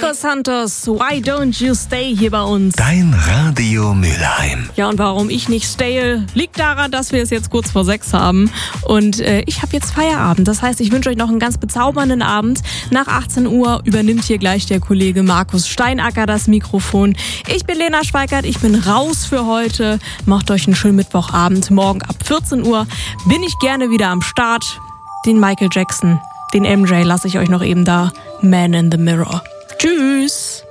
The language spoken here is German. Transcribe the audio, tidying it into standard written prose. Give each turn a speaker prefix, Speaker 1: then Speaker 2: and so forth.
Speaker 1: Markus Santos, Why Don't You Stay hier bei uns.
Speaker 2: Dein Radio Mülheim.
Speaker 1: Ja, und warum ich nicht staye, liegt daran, dass wir es jetzt kurz vor 6 haben. Und ich habe jetzt Feierabend. Das heißt, ich wünsche euch noch einen ganz bezaubernden Abend. Nach 18 Uhr übernimmt hier gleich der Kollege Markus Steinacker das Mikrofon. Ich bin Lena Schweikert, ich bin raus für heute. Macht euch einen schönen Mittwochabend. Morgen ab 14 Uhr bin ich gerne wieder am Start. Den Michael Jackson, den MJ lasse ich euch noch eben da. Man in the Mirror. Tschüss.